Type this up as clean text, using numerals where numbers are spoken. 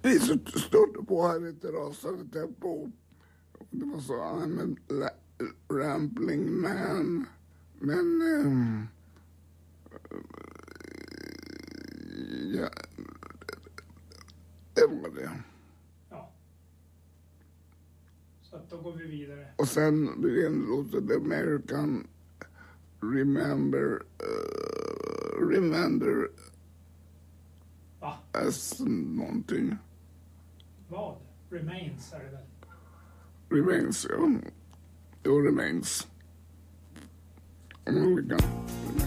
Vi stötte på här lite rasande tempo. Det var så, I'm a rambling man. Men ja, det var det. Ja. Så att då går vi vidare. Och sen blir en låt The American Remember Va? as någonting. Vad? Remains är det väl? Remains, ja. Jo, Remains. American.